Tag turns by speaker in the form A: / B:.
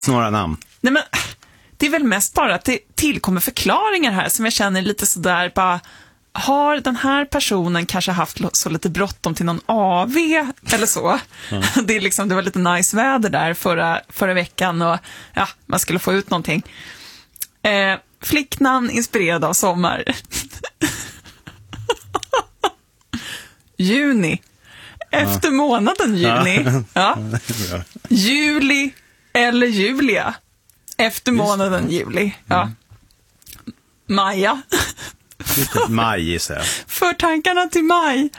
A: Några namn.
B: Nej, men det är väl mest bara att det tillkommer förklaringar här som jag känner lite sådär bara, har den här personen kanske haft så lite bråttom till någon AV eller så? Ja. Det var lite nice väder där förra veckan och ja, man skulle få ut någonting. Flicknamn inspirerad av sommar. Juni. Efter månaden juni. Ja. Juli eller Julia. Efter månaden juli. Ja. Maja.
A: Maj gissar jag.
B: För tankarna till maj.